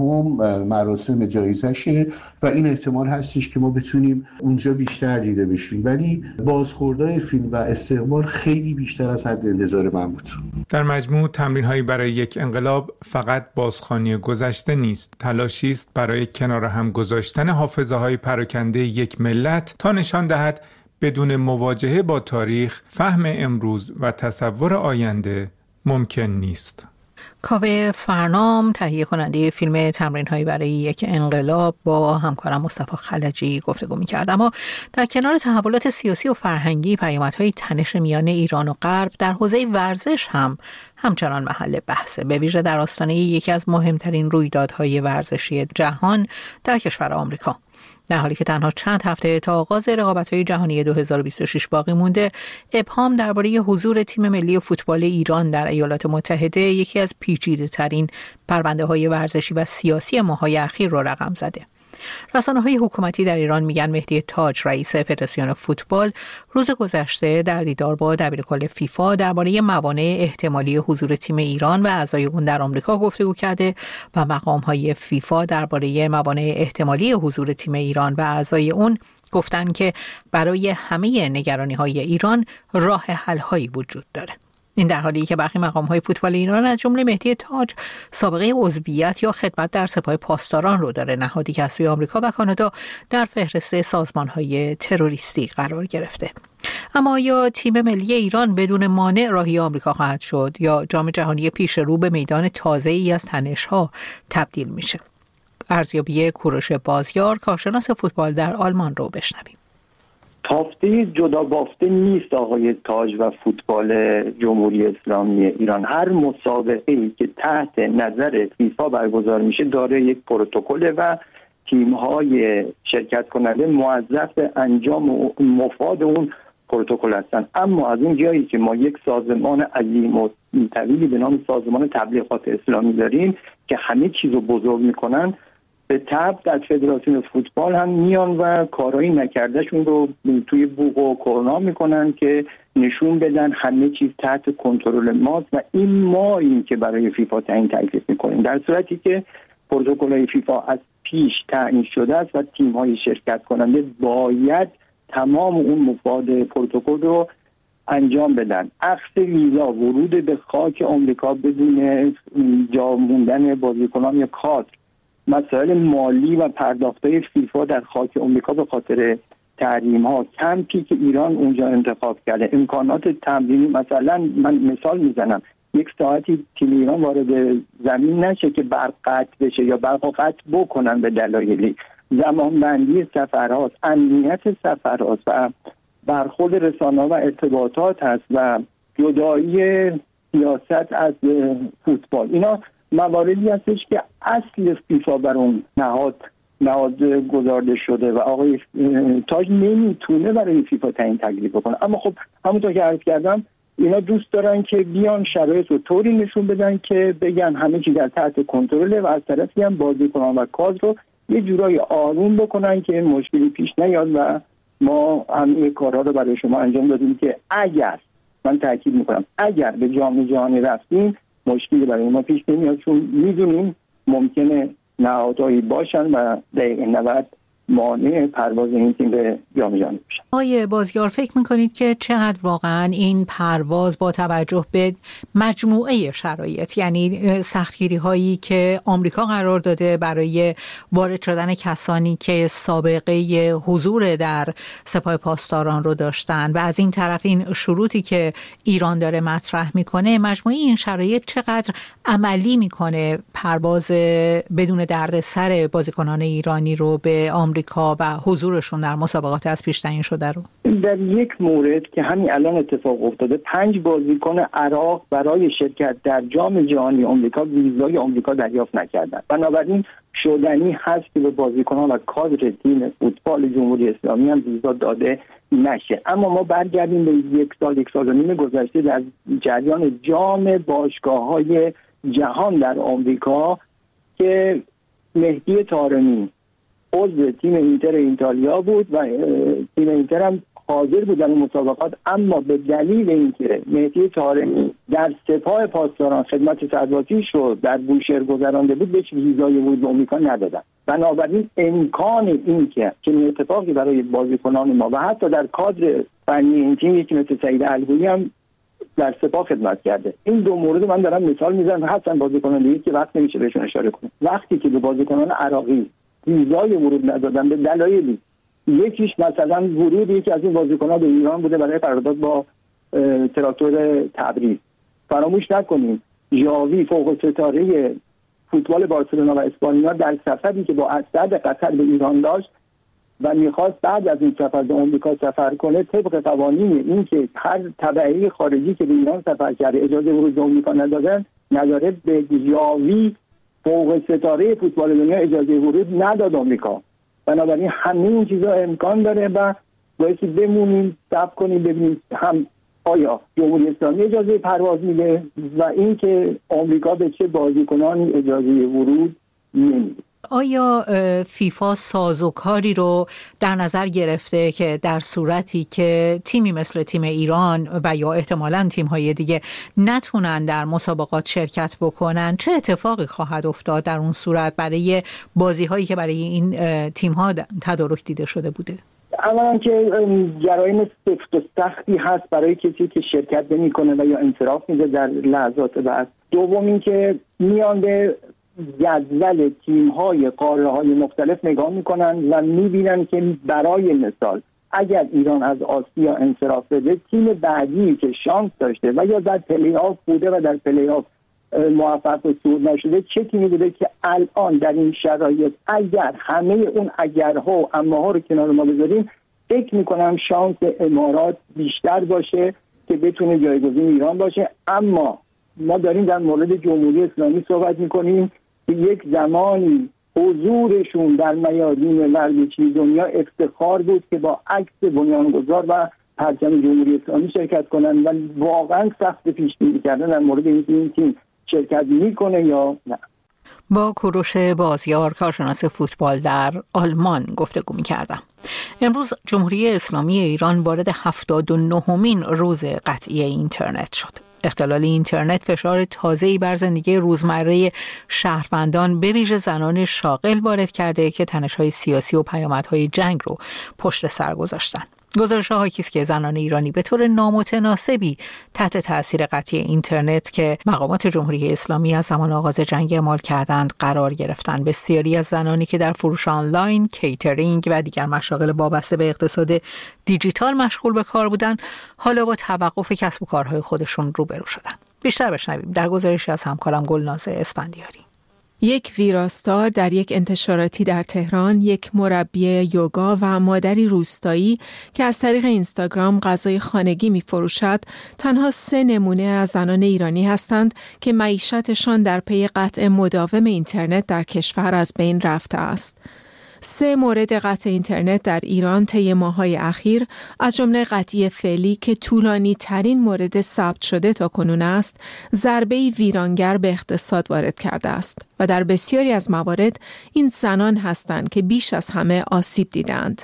مراسم جایزشه و این احتمال هستش که ما بتونیم اونجا بیشتر دیده بشیم، ولی بازخوردهای فیلم و استقبال خیلی بیشتر از حد انتظار من بود. در مجموع تمرین‌هایی برای یک انقلاب فقط بازخوانی گذشته نیست، تلاشی است برای کنار هم گذاشتن حافظه‌های پراکنده یک ملت تا نشان دهد بدون مواجهه با تاریخ، فهم امروز و تصور آینده ممکن نیست. کاوه فرنام تهیه کننده فیلم تمرین‌هایی برای یک انقلاب با همکارم مصطفی خلجی گفتگو می‌کرد. اما در کنار تحولات سیاسی و فرهنگی، پیامدهای تنش میان ایران و غرب در حوزه ورزش هم همچنان محل بحثه، به ویژه در آستانه یکی از مهمترین رویدادهای ورزشی جهان در کشور آمریکا. در حالی که تنها چند هفته تا آغاز رقابت‌های جهانی دو هزار و بیست و شش باقی مونده، ابهام درباره حضور تیم ملی فوتبال ایران در ایالات متحده یکی از پیچیده‌ترین پرونده‌های ورزشی و سیاسی ماه‌های اخیر را رقم زده. رسانه‌های حکومتی در ایران میگن مهدی تاج، رئیس فدراسیون فوتبال، روز گذشته در دیدار با دبیرکل فیفا درباره موانع احتمالی حضور تیم ایران و اعضای اون در آمریکا گفتگو کرده و مقام‌های فیفا درباره موانع احتمالی حضور تیم ایران و اعضای اون گفتن که برای همه نگرانی‌های ایران راه حل‌هایی وجود داره. این در حالی که برخی مقام‌های فوتبال ایران از جمله مهدی تاج سابقه عضویت یا خدمت در سپاه پاسداران رو داره، نهادی که از سوی آمریکا و کانادا در فهرست سازمان‌های تروریستی قرار گرفته. اما یا تیم ملی ایران بدون مانع راهی آمریکا خواهد شد یا جام جهانی پیش رو به میدان تازه‌ای از تنش‌ها تبدیل میشه؟ ارزیابی کوروش بازیار، کارشناس فوتبال در آلمان رو بشنویم. تافته جدا بافته نیست آقای تاج و فوتبال جمهوری اسلامی ایران. هر مسابقه‌ای که تحت نظر فیفا برگزار میشه داره یک پروتکل و تیم‌های شرکت کننده موظف انجام مفاد اون پروتکل هستن. اما از اون جایی که ما یک سازمان عظیم و طویلی به نام سازمان تبلیغات اسلامی داریم که همه چیزو بزرگ میکنن، به طبع در فدراسیون فوتبال هم میان و کارایی نکردهشون رو توی بوق و کرنا میکنن که نشون بدن همه چیز تحت کنترل ماست و این ما این که برای فیفا تعیین تکلیف میکنیم، در صورتی که پروتکل‌های فیفا از پیش تعیین شده است و تیم‌های شرکت کننده باید تمام اون مفاد پروتکل رو انجام بدن. اخذ ویزا، ورود به خاک آمریکا بدون جا موندن بازیکنان یا کادر، مسائل مالی و پرداخت‌های فیفا در خاک آمریکا به خاطر تحریم‌ها، کمپی که ایران اونجا انتخاب کرده، امکانات تمرینی، مثلا من مثال میزنم یک ساعتی تیم ایران وارد زمین نشه که برق قطع بشه یا برق قطع بکنن به دلایلی، زمانبندی سفرهاست، امنیت سفرهاست و برخورد رسانه‌ها و ارتباطات هست و جدایی سیاست از فوتبال. اینا مواردی هستش که اصل فیفا بر اون نهاد نهاد گذارده شده و آقای تاج نمیتونه برای فیفا تعیین تکلیف بکنه. اما خب همونطور که عرض کردم اینا دوست دارن که بیان شرایط رو طوری نشون بدن که بگن همه چیز در تحت کنترله و از طرفی هم بازیکنان و کادر رو یه جورایی آروم بکنن که مشکلی پیش نیاد و ما همه کارها رو برای شما انجام دادیم که اگر، من تاکید میکنم، اگر به جام جهانی رفتیم مشکلی برای ما پیش نمیاد، چون میدونیم ممکنه نهادهایی باشن و دقیقه نود مانع پرواز این تیم به جام جهانی بشن. آقای بازیار فکر میکنید که چقدر واقعا این پرواز با توجه به مجموعه شرایط، یعنی سختگیری هایی که آمریکا قرار داده برای وارد شدن کسانی که سابقه حضور در سپاه پاسداران رو داشتن و از این طرف این شروطی که ایران داره مطرح میکنه، مجموعه این شرایط چقدر عملی میکنه پرواز بدون دردسر بازیکنان ایرانی رو به آمریکا و حضورشون در مسابقات از پیش تعیین شده رو؟ در یک مورد که همین الان اتفاق افتاده، پنج بازیکن عراق برای شرکت در جام جهانی آمریکا ویزای آمریکا دریافت نکردند. بنابراین شدنی هست که به بازیکنان و کادر تیم فوتبال جمهوری اسلامی هم ویزا داده نشه. اما ما برگردیم به یک سال یک سال و نیم گذشته در جریان جام باشگاه‌های جهان در آمریکا که مهدی طارمی عضو تیم اینتر ایتالیا بود و تیم اینتر هم حاضر بود در مسابقات، اما به دلیل اینکه مهدی طارمی در سپاه پاسداران خدمت سربازیش رو در بوشهر گذرانده بود بهش ویزای ورود به آمریکا ندادن. بنابراین امکان این که چنین اتفاقی برای بازیکنان ما و حتی در کادر فنی این تیم یکی مثل سعید الگویی هم در سپاه خدمت کرده، این دو مورد من دارم مثال میزنم، حتی بازیکنان دیگه که وقت نمیشه بهشون اشاره کنم. وقتی که به بازیکنان عراقی ویزای ورود ندادن به دلایلی، یکیش مثلا ورود یکی از این بازیکنان به ایران بوده برای قرارداد با تراکتور تبریز. فراموش نکنیم ژاوی فوق ستاره فوتبال بارسلونا و اسپانیا در سفری که با اسد قطر به ایران داشت و میخواست بعد از این سفر به آمریکا سفر کنه، طبق قوانین این که هر تبعی خارجی که به ایران سفر کرده اجازه ورود به آمریکا ندادن نداره، به ژاوی فوق ستاره فوتبال دنیا اجازه ورود نداد آمریکا. بنابراین همه این چیزا امکان داره و بایستی بمونیم صبر کنیم ببینیم هم آیا جمهوری اسلامی اجازه پرواز میده و اینکه آمریکا به چه بازیکنانی اجازه ورود نمیده. آیا فیفا سازوکاری رو در نظر گرفته که در صورتی که تیمی مثل تیم ایران و یا احتمالاً تیم‌های دیگه نتونن در مسابقات شرکت بکنن چه اتفاقی خواهد افتاد در اون صورت برای بازی‌هایی که برای این تیم‌ها تدارک دیده شده بوده؟ اولا که جرایم سفت و سختی هست برای کسی که شرکت نمی‌کنه و یا انصراف میده در لحظات بعد. دوم این که میان به جدول تیم‌های قاره‌های مختلف نگاه می‌کنن و می‌بینن که برای مثال اگر ایران از آسیا انصراف بده، تیم بعدی که شانس داشته و یا در پلی آف بوده و در پلی آف موفق و صعود نشده چه تیمی بوده که الان در این شرایط اگر همه اون اگرها و اماها رو کنار ما بذاریم، فکر می‌کنم شانس امارات بیشتر باشه که بتونه جایگزین ایران باشه. اما ما داریم در مورد جمهوری اسلامی صحبت می‌کنیم که یک زمانی حضورشون در میادین ورزشی دنیا افتخار بود که با عکس بنیانگذار و پرچم جمهوری اسلامی شرکت کنن و واقعا سخت پیش بینی کردن در مورد اینکه این تیم شرکت میکنه یا نه. با کوروش بازیار، کارشناس فوتبال در آلمان گفتگو می‌کردم. امروز جمهوری اسلامی ایران وارد هفتاد و نهمین روز قطعی اینترنت شد. اختلال اینترنت فشار تازه‌ای بر زندگی روزمره شهروندان به ویژه زنان شاغل وارد کرده که تنش‌های سیاسی و پیامدهای جنگ رو پشت سر گذاشتن. گزارش‌ها حاکی است که زنان ایرانی به طور نامتناسبی تحت تأثیر قطعی اینترنت که مقامات جمهوری اسلامی از زمان آغاز جنگ اعمال کردند قرار گرفتند. بسیاری از زنانی که در فروش آنلاین، کیترینگ و دیگر مشاغل وابسته به اقتصاد دیجیتال مشغول به کار بودند، حالا با توقف کسب و کارهای خودشون روبرو شدند. بیشتر بشنویم در گزارشی از همکارم گلناز اسفندیاری. یک ویراستار در یک انتشاراتی در تهران، یک مربی یوگا و مادری روستایی که از طریق اینستاگرام غذای خانگی می فروشد، تنها سه نمونه از زنان ایرانی هستند که معیشتشان در پی قطع مداوم اینترنت در کشور از بین رفته است. سه مورد قطع اینترنت در ایران طی ماه‌های اخیر از جمله قطعی فعلی که طولانی ترین مورد ثبت شده تا کنون است، ضربه‌ای ویرانگر به اقتصاد وارد کرده است و در بسیاری از موارد این زنان هستند که بیش از همه آسیب دیدند.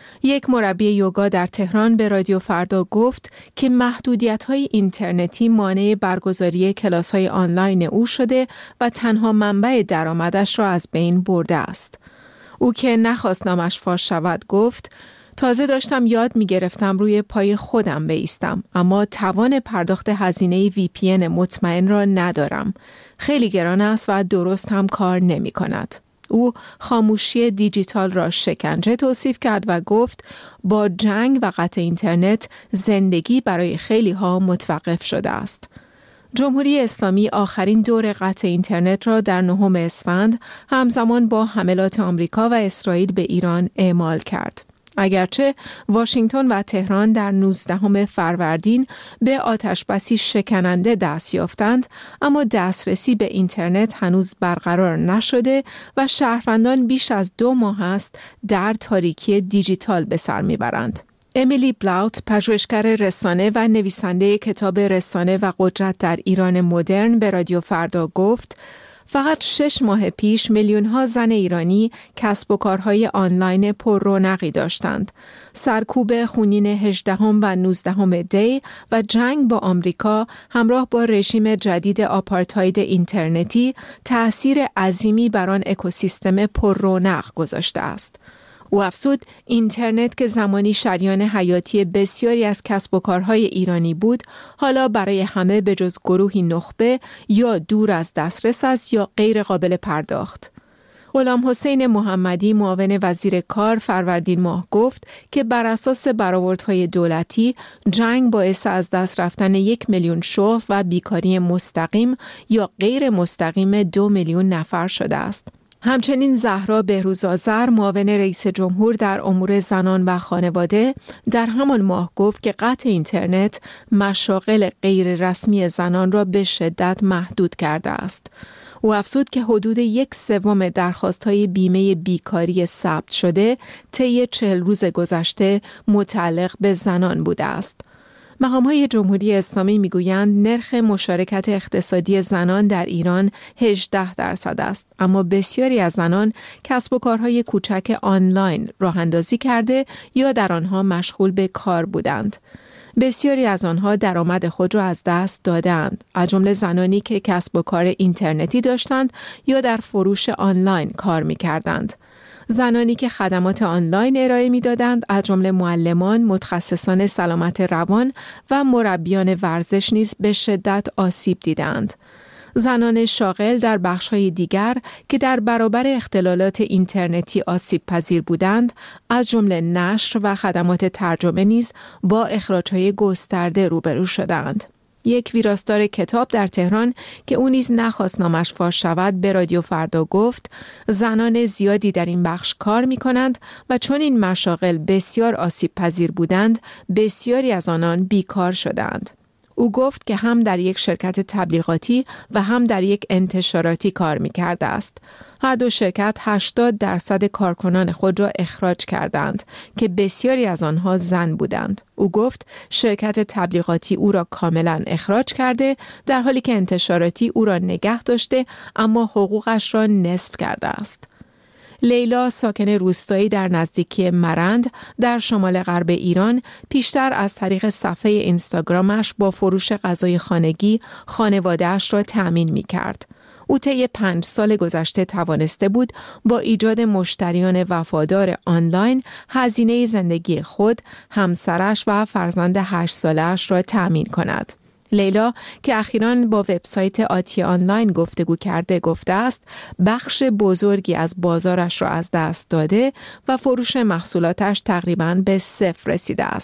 یک مربی یوگا در تهران به رادیو فردا گفت که محدودیت‌های اینترنتی مانع برگزاری کلاس‌های آنلاین او شده و تنها منبع درآمدش را از بین برده است. او که نخواست نامش فاش شود گفت: تازه داشتم یاد می گرفتم روی پای خودم بایستم، اما توان پرداخت هزینه وی پی ان مطمئن را ندارم. خیلی گران است و درست هم کار نمی کند. او خاموشی دیجیتال را شکنجه توصیف کرد و گفت با جنگ و قطع اینترنت زندگی برای خیلی ها متوقف شده است. جمهوری اسلامی آخرین دور قطع اینترنت را در نهم اسفند همزمان با حملات آمریکا و اسرائیل به ایران اعمال کرد. اگرچه واشنگتن و تهران در نوزدهم فروردین به آتشبسی شکننده دست یافتند، اما دسترسی به اینترنت هنوز برقرار نشده و شهروندان بیش از دو ماه است در تاریکی دیجیتال به سر میبرند. امیلی بلاوت، پژوهشگر رسانه و نویسنده کتاب رسانه و قدرت در ایران مدرن، به رادیو فردا گفت فقط شش ماه پیش میلیون ها زن ایرانی کسب و کارهای آنلاین پر رونقی داشتند. سرکوب خونین هجدهم و نوزدهم دی و جنگ با آمریکا همراه با رژیم جدید آپارتاید اینترنتی تأثیر عظیمی بر آن اکوسیستم پر رونق گذاشته است. او افزود اینترنت که زمانی شریان حیاتی بسیاری از کسب و کارهای ایرانی بود، حالا برای همه به جز گروهی نخبه یا دور از دسترس است یا غیر قابل پرداخت. غلام حسین محمدی، معاون وزیر کار، فروردین ماه گفت که بر اساس برآوردهای دولتی جنگ باعث از دست رفتن یک میلیون شغل و بیکاری مستقیم یا غیر مستقیم دو میلیون نفر شده است. همچنین زهرا بهروزآذر، معاون رئیس جمهور در امور زنان و خانواده، در همان ماه گفت که قطع اینترنت مشاغل غیر رسمی زنان را به شدت محدود کرده است. او افزود که حدود یک سوم درخواست‌های بیمه بیکاری ثبت شده طی چهل روز گذشته متعلق به زنان بوده است. مقام‌های جمهوری اسلامی می‌گویند نرخ مشارکت اقتصادی زنان در ایران هجده درصد است، اما بسیاری از زنان کسب و کارهای کوچک آنلاین راه اندازی کرده یا در آنها مشغول به کار بودند. بسیاری از آنها درآمد خود را از دست دادند، از جمله زنانی که کسب و کار اینترنتی داشتند یا در فروش آنلاین کار می‌کردند. زنانی که خدمات آنلاین ارائه می‌دادند، از جمله معلمان، متخصصان سلامت روان و مربیان ورزش نیز به شدت آسیب دیدند. زنان شاغل در بخش‌های دیگر که در برابر اختلالات اینترنتی آسیب پذیر بودند، از جمله نشر و خدمات ترجمه نیز با اخراج‌های گسترده روبرو شدند. یک ویراستار کتاب در تهران که او نیز نخواست نامش فاش شود به رادیو فردا گفت زنان زیادی در این بخش کار می کنند و چون این مشاغل بسیار آسیب پذیر بودند، بسیاری از آنان بیکار شدند. او گفت که هم در یک شرکت تبلیغاتی و هم در یک انتشاراتی کار می کرده است. هر دو شرکت هشتاد درصد کارکنان خود را اخراج کردند که بسیاری از آنها زن بودند. او گفت شرکت تبلیغاتی او را کاملا اخراج کرده، در حالی که انتشاراتی او را نگه داشته اما حقوقش را نصف کرده است. لیلا، ساکن روستایی در نزدیکی مرند در شمال غرب ایران، پیشتر از طریق صفحه اینستاگرامش با فروش غذای خانگی خانواده‌اش را تأمین می‌کرد. او طی پنج سال گذشته توانسته بود با ایجاد مشتریان وفادار آنلاین هزینه زندگی خود، همسرش و فرزند هشت ساله‌اش را تأمین کند. لیلا که اخیراً با وبسایت آتی آنلاین گفتگو کرده گفته است بخش بزرگی از بازارش را از دست داده و فروش محصولاتش تقریباً به صفر رسیده است.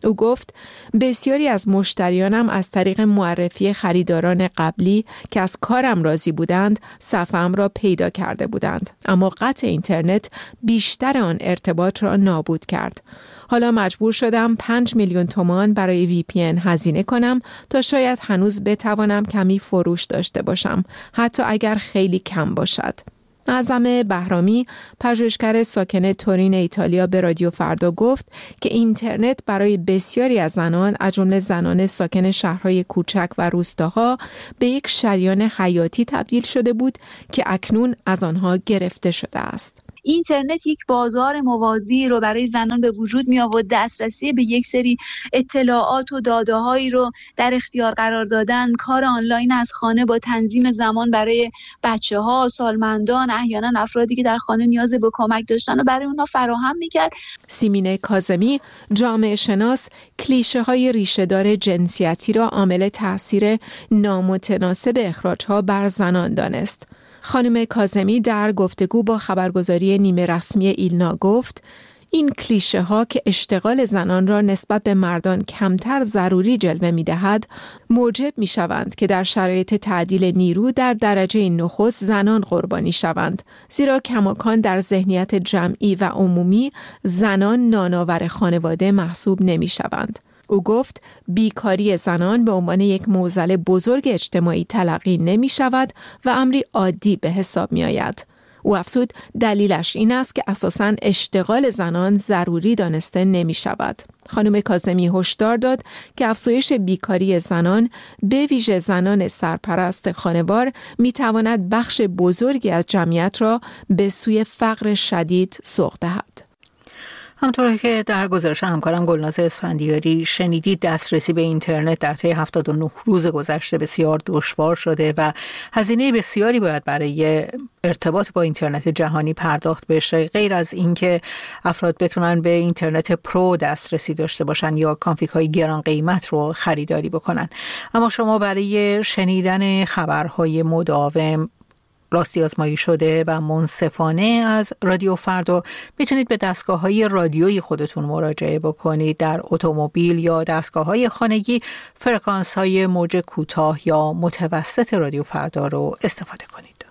او گفت بسیاری از مشتریانم از طریق معرفی خریداران قبلی که از کارم راضی بودند صفحه‌ام را پیدا کرده بودند، اما قطع اینترنت بیشتر آن ارتباط را نابود کرد. حالا مجبور شدم پنج میلیون تومان برای وی پی ان هزینه کنم تا شاید هنوز بتوانم کمی فروش داشته باشم، حتی اگر خیلی کم باشد. اعظم بهرامی، پژوهشگر ساکن تورین ایتالیا، به رادیو فردا گفت که اینترنت برای بسیاری از زنان، از جمله زنان ساکن شهرهای کوچک و روستاها، به یک شریان حیاتی تبدیل شده بود که اکنون از آنها گرفته شده است. اینترنت یک بازار موازی رو برای زنان به وجود می آورد. دسترسی به یک سری اطلاعات و داده‌هایی رو در اختیار قرار دادن، کار آنلاین از خانه با تنظیم زمان برای بچه‌ها، سالمندان، احیانا افرادی که در خانه نیاز به کمک داشتن و برای اونها فراهم می‌کرد. سیمینه کاظمی، جامعه شناس، کلیشه‌های ریشه‌دار جنسیتی را عامل تأثیر نامتناسب اخراج‌ها بر زنان دانست. خانم کاظمی در گفتگو با خبرگزاری نیمه رسمی ایلنا گفت این کلیشه ها که اشتغال زنان را نسبت به مردان کمتر ضروری جلوه می دهد موجب می شوند که در شرایط تعدیل نیرو در درجه نخست زنان قربانی شوند، زیرا کماکان در ذهنیت جمعی و عمومی زنان نانآور خانواده محسوب نمی شوند. او گفت بیکاری زنان به عنوان یک معضل بزرگ اجتماعی تلقی نمی شود و امری عادی به حساب می آید. او افزود دلیلش این است که اساساً اشتغال زنان ضروری دانسته نمی شود. خانم کاظمی هشدار داد که افزایش بیکاری زنان، به ویژه زنان سرپرست خانوار، می تواند بخش بزرگی از جمعیت را به سوی فقر شدید سوق دهد. همونطور که در گزارش همکارم گلناز اسفندیاری شنیدید، دسترسی به اینترنت در طی هفتاد و نه روز گذشته بسیار دشوار شده و هزینه بسیاری باید برای ارتباط با اینترنت جهانی پرداخت بشه، غیر از اینکه افراد بتونن به اینترنت پرو دسترسی داشته باشن یا کانفیگ های گران قیمت رو خریداری بکنن. اما شما برای شنیدن خبرهای مداوم، راستی آزمایی شده و منصفانه از رادیو فردا میتونید به دستگاه‌های رادیویی خودتون مراجعه بکنید. در اتومبیل یا دستگاه‌های خانگی فرکانس‌های موج کوتاه یا متوسط رادیو فردا رو استفاده کنید.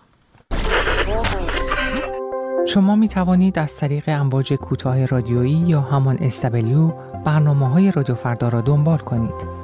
شما می توانید از طریق امواج کوتاه رادیویی یا همان اس دبلیو برنامه‌های رادیو فردا را دنبال کنید.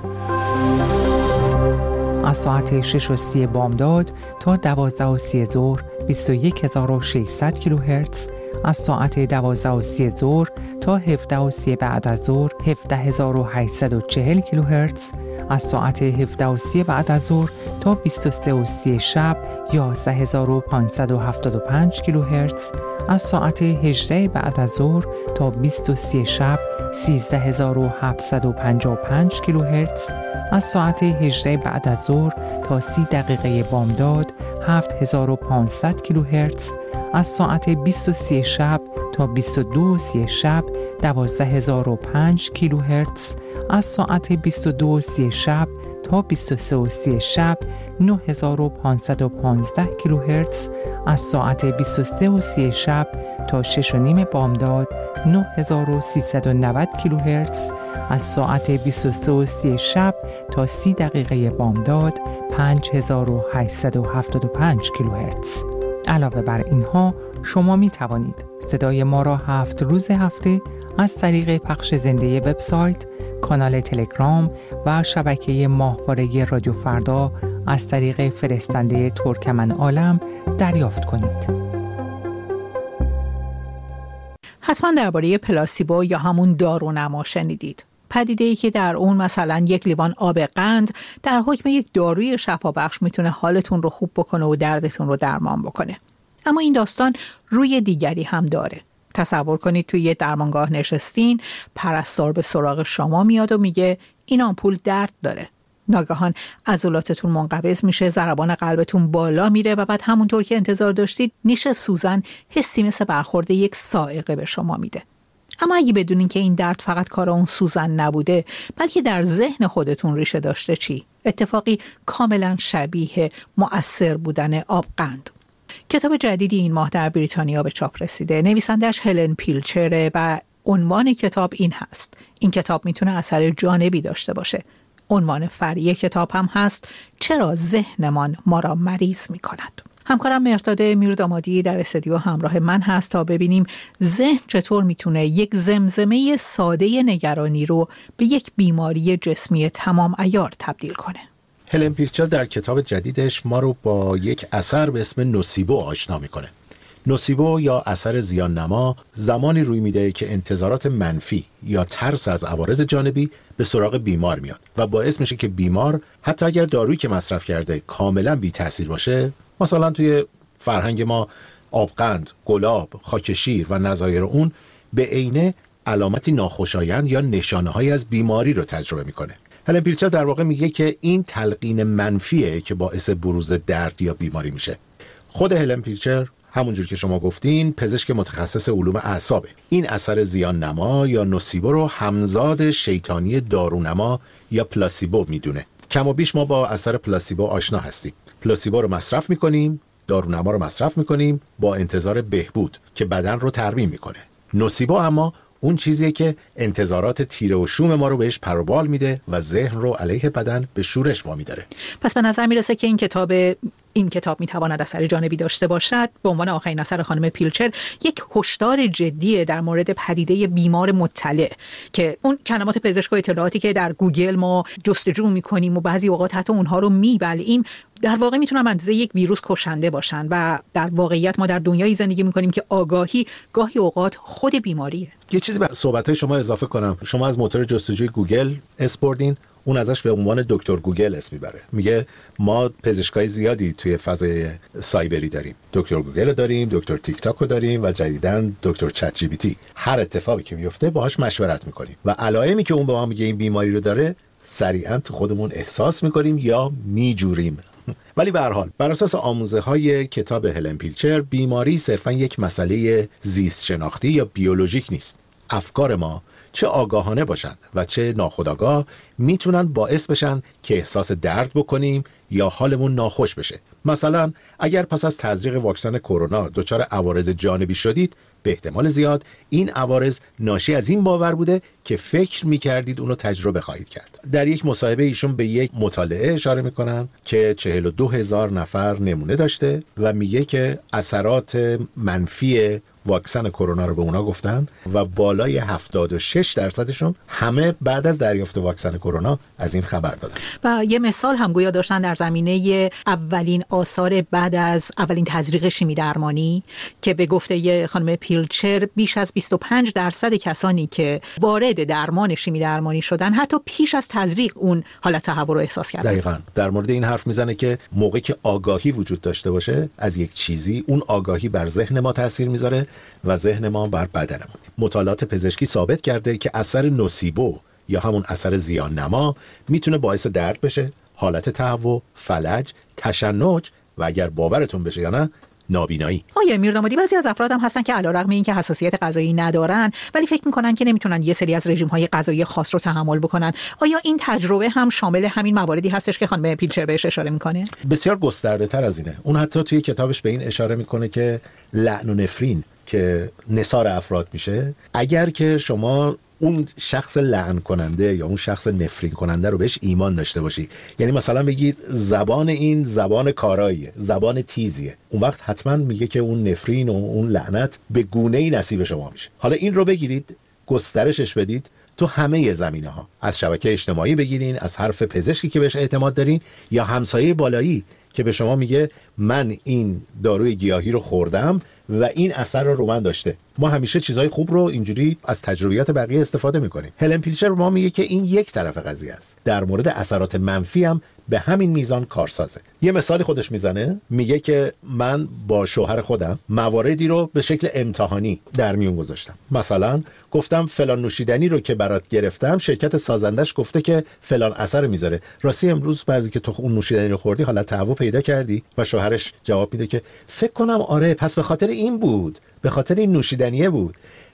از ساعت شش و سی بامداد تا دوازده و سی ظهر بیست و یک هزار و ششصد کیلوهرتز، از ساعت دوازده و سی ظهر تا هفده و سی بعد از ظهر هفده هزار و هشتصد و چهل کیلوهرتز، از ساعت هفده و سی بعد از ظهر تا بیست و سه و سی شب یازده هزار و پانصد و هفتاد و پنج کیلوهرتز، از ساعت هجده بعد از ظهر تا بیست و سی شب سیزده هزار و هفتصد و پنجاه و پنج کیلوهرتز، از ساعت هجده بعد از ظهر تا سی دقیقه بامداد هفت هزار و پانصد کیلوهرتز، از ساعت بیست و سه شب تا بیست و دو و سی شب دوازده هزار و پنج کیلوهرتز، از ساعت بیست و دو و سی شب تا بیست و سه و سی شب نه هزار و پانصد و پانزده کیلوهرتز، از ساعت بیست و سه و سی شب تا شش و نیم بامداد نه هزار و سیصد و نود کیلوهرتز، از ساعت بیست و سه و سی شب تا سی دقیقه بامداد پنج هزار و هشتصد و هفتاد و پنج کیلوهرتز. علاوه بر اینها شما می توانید صدای ما را هفت روز هفته از طریق پخش زنده وبسایت، کانال تلگرام و شبکه ماهواره رادیو فردا از طریق فرستنده ترکمن عالم دریافت کنید. حتما درباره پلاسیبو یا همون دارونما شنیدید. پدیده‌ای که در اون مثلا یک لیوان آب قند در حکم یک داروی شفابخش میتونه حالتون رو خوب بکنه و دردتون رو درمان بکنه. اما این داستان روی دیگری هم داره. تصور کنید توی یه درمانگاه نشستین، پرستار به سراغ شما میاد و میگه این آمپول درد داره. ناگهان عضلاتتون منقبض میشه، ضربان قلبتون بالا میره و بعد همونطور که انتظار داشتید نیش سوزن حسی مثل برخورد یک صاعقه به شما میده. اما اگه بدونین که این درد فقط کار اون سوزن نبوده، بلکه در ذهن خودتون ریشه داشته، چی؟ اتفاقی کاملا شبیه مؤثر بودن آبقند. کتاب جدیدی این ماه در بریتانیا به چاپ رسیده. نویسندش هلن پیلچره و عنوان کتاب این هست: این کتاب میتونه اثر جانبی داشته باشه. عنوان فرعی کتاب هم هست: چرا ذهنمان ما را مریض میکند. همکارم مرداد میردامادی در استودیو همراه من هست تا ببینیم ذهن چطور میتونه یک زمزمه ساده نگرانی رو به یک بیماری جسمی تمام عیار تبدیل کنه. هلن پیلچر در کتاب جدیدش ما رو با یک اثر به اسم نوسیبو آشنا میکنه. نوسیبو یا اثر زیان نما زمانی روی میده که انتظارات منفی یا ترس از عوارض جانبی به سراغ بیمار میاد و باعث میشه که بیمار حتی اگر دارویی که مصرف کرده کاملا بی تاثیر باشه، مثلا توی فرهنگ ما آبقند، گلاب، خاک شیر و نظایر اون به عینه علامتی ناخوشایند یا نشانه‌هایی از بیماری رو تجربه میکنه. هلن پیلچر در واقع میگه که این تلقین منفیه که باعث بروز درد یا بیماری میشه. خود هلن پیلچر همونجور که شما گفتین پزشک متخصص علوم اعصابه. این اثر زیان نما یا نوسیبو رو همزاد شیطانی دارونما یا پلاسیبو میدونه. کم و بیش ما با اثر پلاسیبو آشنا هستیم. پلاسیبو رو مصرف میکنیم، دارونما رو مصرف میکنیم با انتظار بهبود که بدن رو ترمیم میکنه. نوسیبو اما اون چیزیه که انتظارات تیره و شوم ما رو بهش پروبال میده و ذهن رو علیه بدن به شورش وامی داره. پس به نظر میرسه که این کتاب این کتاب میتواند اثر جانبی داشته باشد. به عنوان آخرین اثر خانم پیلچر یک هشدار جدیه در مورد پدیده بیمار مطلع که اون کلمات پزشک و اطلاعاتی که در گوگل ما جستجو میکنیم و بعضی اوقات حتی اونها رو میبلعیم در واقع میتونن اندازه یک ویروس کشنده باشن و در واقعیت ما در دنیایی زندگی میکنیم که آگاهی گاهی اوقات خود بیماریه. یه چیزی به صحبت‌های شما اضافه کنم. شما از موتور جستجوی گوگل اسپردین، اون ازش به عنوان دکتر گوگل اسم میبره. میگه ما پزشکای زیادی توی فضای سایبری داریم. دکتر گوگل رو داریم، دکتر تیک تاک رو داریم و جدیداً دکتر چت جی پی تی. هر اتفاقی که میفته باهاش مشورت میکنیم و علائمی که اون به ما میگه این بیماری رو داره سریعاً تو خودمون احساس میکنیم یا میجوریم. ولی به هر حال بر اساس آموزه‌های کتاب هلن پیلچر بیماری صرفاً یک مسئله زیست شناختی یا بیولوژیک نیست. افکار ما چه آگاهانه باشند و چه ناخودآگاه میتونن باعث بشن که احساس درد بکنیم یا حالمون ناخوش بشه. مثلا اگر پس از تزریق واکسن کرونا دچار عوارض جانبی شدید، به احتمال زیاد این عوارض ناشی از این باور بوده که فکر میکردید اونو تجربه خواهید کرد. در یک مصاحبه ایشون به یک مطالعه اشاره میکنن که چهل و دو هزار نفر نمونه داشته و میگه که اثرات منفی واکسن کرونا رو به اونا گفتن و بالای هفتاد و شش درصدشون همه بعد از دریافت واکسن کرونا از این خبر دادن. و یه مثال هم گویا داشتن در زمینه اولین آثار بعد از اولین تزریق شیمی درمانی که به گفته خانم پیلچر بیش از بیست و پنج درصد کسانی که وارد درمان شیمی درمانی شدن حتی پیش از تزریق اون حالت تهوع رو احساس کردن. دقیقاً در مورد این حرف میزنه که موقعی که آگاهی وجود داشته باشه از یک چیزی، اون آگاهی بر ذهن ما تاثیر میذاره و ذهن ما بر بدنمون. مطالعات پزشکی ثابت کرده که اثر نوسیبو یا همون اثر زیان نما میتونه باعث درد بشه، حالت تهوع، فلج، تشنج و اگر باورتون بشه یا نه نابینایی. آیا میردامادی بعضی از افراد هم هستن که علیرغم اینکه حساسیت غذایی ندارن ولی فکر میکنن که نمیتونن یه سری از رژیم‌های غذایی خاص رو تحمل بکنن. آیا این تجربه هم شامل همین مواردی هستش که خانم پیلچر بهش اشاره میکنه؟ بسیار گسترده تر از اینه. اون حتی توی کتابش به این اشاره میکنه که لعن و نفرین که نثار افراد میشه، اگر که شما اون شخص لعن کننده یا اون شخص نفرین کننده رو بهش ایمان داشته باشی، یعنی مثلا بگید زبان این زبان کاراییه، زبان تیزیه، اون وقت حتما میگه که اون نفرین و اون لعنت به گونه‌ای نصیب شما میشه. حالا این رو بگیرید گسترشش بدید تو همه زمینه ها، از شبکه اجتماعی بگیرین، از حرف پزشکی که بهش اعتماد دارین یا همسایه بالایی که به شما میگه من این داروی گیاهی رو خوردم و این اثر رو رو من داشته. ما همیشه چیزای خوب رو اینجوری از تجربیات بقیه استفاده میکنیم. هلن پیلچر ما میگه که این یک طرف قضیه است. در مورد اثرات منفی هم به همین میزان کارسازه. یه مثالی خودش میزنه، میگه که من با شوهر خودم مواردی رو به شکل امتحانی در میون گذاشتم. مثلا گفتم فلان نوشیدنی رو که برات گرفتم شرکت سازندش گفته که فلان اثر میذاره. راستی امروز بعضی که تو اون نوشیدنی رو خوردی حالت تهوع پیدا کردی؟ و شوهرش جواب میده که فکر کنم آره، پس به خاطر این بود، به خاطر این نوشیدنیه بود.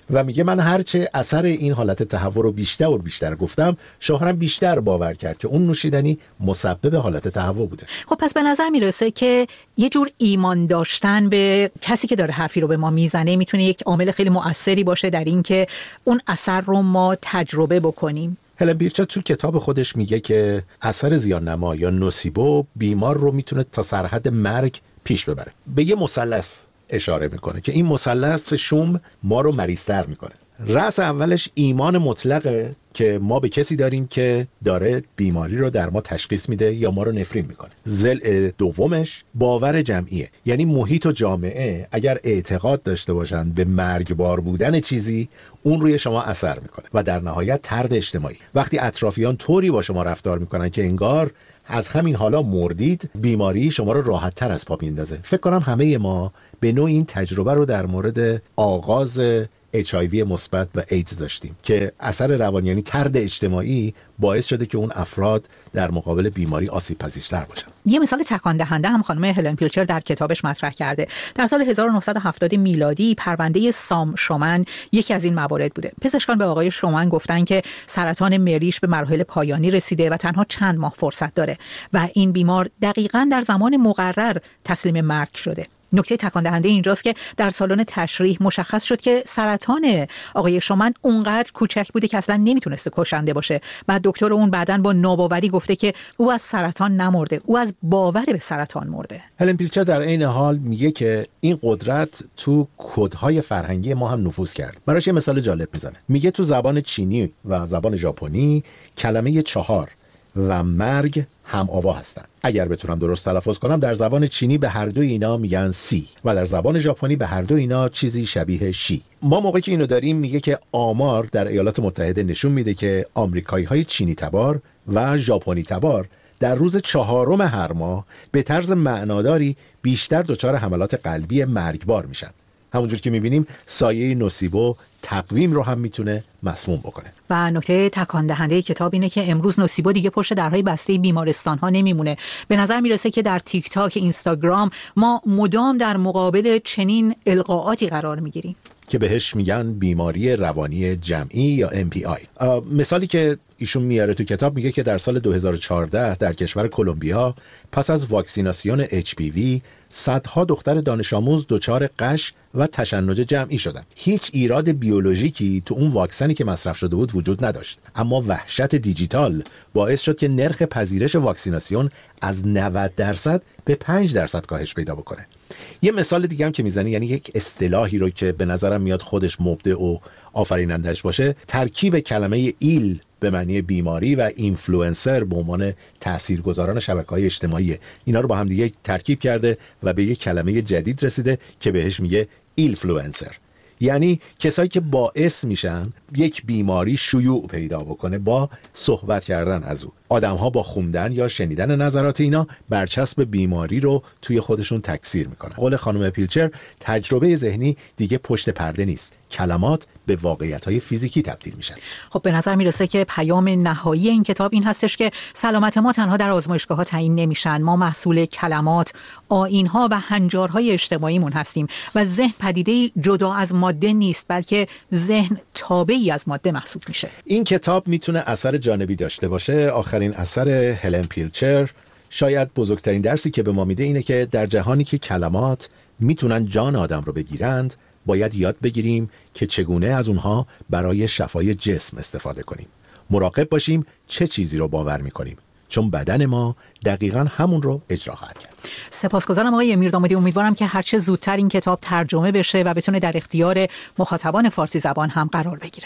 و میگه من هرچه اثر این حالت تهوع رو بیشتر و بیشتر گفتم، شوهرم بیشتر باور کرد که اون نوشیدنی مسبب حالت تهوع بوده. خب پس به نظر میرسه که یه جور ایمان داشتن به کسی که داره حرفی رو به ما میزنه میتونه یک عامل خیلی مؤثری باشه در این که اون اثر رو ما تجربه بکنیم. هلن پیلچر تو کتاب خودش میگه که اثر زیان نما یا نوسیبو بیمار رو میتونه تا سرحد مرگ پیش ببره. به یه مثلث اشاره میکنه که این مثلث شوم ما رو مریض‌تر میکنه. رأس اولش ایمان مطلقه که ما به کسی داریم که داره بیماری رو در ما تشخیص میده یا ما رو نفرین میکنه. ضلع دومش باور جمعیه، یعنی محیط و جامعه اگر اعتقاد داشته باشن به مرگبار بودن چیزی، اون روی شما اثر میکنه. و در نهایت طرد اجتماعی، وقتی اطرافیان طوری با شما رفتار میکنن که انگار از همین حالا مردید، بیماری شما رو راحت تر از پا میندازه. فکر کنم همه ما به نوع این تجربه رو در مورد آغاز اچ آی وی مثبت و ایدز داشتیم که اثر روانی یعنی طرد اجتماعی باعث شده که اون افراد در مقابل بیماری آسیب پذیرتر باشن. یه مثال تکان دهنده هم خانم هلن پیلچر در کتابش مطرح کرده. در سال هزار و نهصد و هفتاد میلادی پرونده سام شومن یکی از این موارد بوده. پزشکان به آقای شومن گفتن که سرطان مریش به مراحل پایانی رسیده و تنها چند ماه فرصت داره و این بیمار دقیقاً در زمان مقرر تسلیم مرگ شده. نکته تکان دهنده اینجاست که در سالن تشریح مشخص شد که سرطان آقای شومن اونقدر کوچک بوده که اصلا نمیتونسته کشنده باشه. بعد دکتر اون بعداً با ناباوری گفته که او از سرطان نمرده، او از باور به سرطان مرده. هلن پیلچر در عین حال میگه که این قدرت تو کدهای فرهنگی ما هم نفوذ کرد. براش یه مثال جالب میزنه. میگه تو زبان چینی و زبان ژاپنی کلمه چهار و مرگ هم آوا هستن. اگر بتونم درست تلفظ کنم، در زبان چینی به هر دو اینا میگن سی و در زبان ژاپنی به هر دو اینا چیزی شبیه شی. ما موقعی که اینو داریم میگه که آمار در ایالات متحده نشون میده که آمریکایی‌های چینی تبار و ژاپنی تبار در روز چهارم هر ماه به طرز معناداری بیشتر دچار حملات قلبی مرگبار میشن. همونجور که میبینیم سایه نوسیبو تقویم رو هم میتونه مسموم بکنه. و نکته تکان دهنده کتاب اینه که امروز نوسیبو دیگه پشت درهای بسته بیمارستان ها نمیمونه. به نظر میرسه که در تیک تاک، اینستاگرام ما مدام در مقابل چنین القاءاتی قرار میگیریم که بهش میگن بیماری روانی جمعی یا ام پی آی. مثالی که ایشون میاره تو کتاب میگه که در سال دو هزار و چهارده در کشور کلمبیا پس از واکسیناسیون اچ پی وی صدها دختر دانش آموز دچار غش و تشنج جمعی شدن. هیچ ایراد بیولوژیکی تو اون واکسنی که مصرف شده بود وجود نداشت، اما وحشت دیجیتال باعث شد که نرخ پذیرش واکسیناسیون از نود درصد به پنج درصد کاهش پیدا بکنه. یه مثال دیگه هم که میزنی، یعنی یک اصطلاحی رو که به نظرم میاد خودش مبدع و آفرینندش باشه، ترکیب کلمه ایل به معنی بیماری و اینفلوئنسر به عنوان تاثیرگذاران شبکه‌های اجتماعی، اینا رو با هم دیگه ترکیب کرده و به یک کلمه جدید رسیده که بهش میگه ایلفلوئنسر، یعنی کسایی که باعث میشن یک بیماری شیوع پیدا بکنه با صحبت کردن از او. آدم‌ها با خوندن یا شنیدن نظرات اینا برچسب بیماری رو توی خودشون تکثیر میکنن. قول خانم پیلچر، تجربه ذهنی دیگه پشت پرده نیست، کلمات به واقعیت‌های فیزیکی تبدیل میشن. خب به نظر میرسه که پیام نهایی این کتاب این هستش که سلامت ما تنها در آزمایشگاه‌ها تعیین نمیشن. ما محصول کلمات، آیین‌ها و هنجارهای اجتماعیمون هستیم و ذهن پدیده جدا از ماده نیست، بلکه ذهن تابعی از ماده محسوب میشه. این کتاب میتونه اثر جانبی داشته باشه. آخرین اثر هلن پیلچر، شاید بزرگترین درسی که به ما میده اینه که در جهانی که کلمات میتونن جان آدم رو بگیرند، باید یاد بگیریم که چگونه از اونها برای شفای جسم استفاده کنیم. مراقب باشیم چه چیزی رو باور میکنیم، چون بدن ما دقیقاً همون رو اجرا خواهد کرد. سپاسگزارم آقای میردامادی. امیدوارم که هرچه زودتر این کتاب ترجمه بشه و بتونه در اختیار مخاطبان فارسی زبان هم قرار بگیره.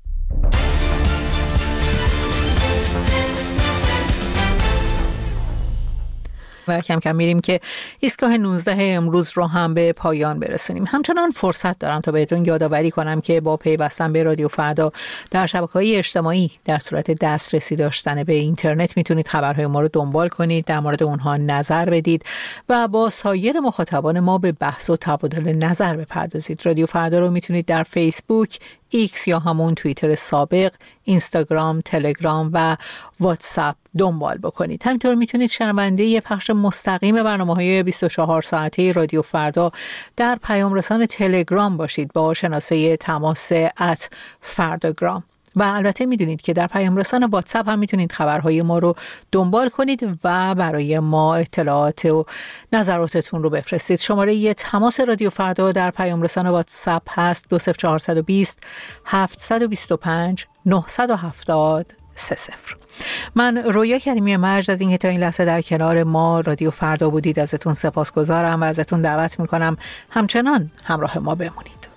و کم کم میریم که ایستگاه نوزده امروز رو هم به پایان برسونیم. همچنان فرصت دارم تا بهتون یادآوری کنم که با پیوستن به رادیو فردا در شبکه‌های اجتماعی در صورت دسترسی داشتن به اینترنت میتونید خبرهای ما رو دنبال کنید، در مورد اونها نظر بدید و با سایر مخاطبان ما به بحث و تبادل نظر بپردازید. رادیو فردا رو میتونید در فیسبوک، ایکس یا همون توییتر سابق، اینستاگرام، تلگرام و واتساپ دنبال بکنید. همینطور میتونید شنونده یه پخش مستقیم برنامه‌های بیست و چهار ساعته رادیو فردا در پیام رسان تلگرام باشید با شناسه تماس ات فرداگرام. و البته میدونید که در پیام رسان واتساپ هم میتونید خبرهای ما رو دنبال کنید و برای ما اطلاعات و نظراتتون رو بفرستید. شماره یه تماس رادیو فردا در پیام رسان واتساپ هست دو صفر چهار دو صفر هفت دو پنج نه هفت صفر سه صفر. من رویا کریمی مرج از اینکه تا این لحظه در کنار ما رادیو فردا بودید ازتون سپاسگزارم و ازتون دعوت میکنم همچنان همراه ما بمونید.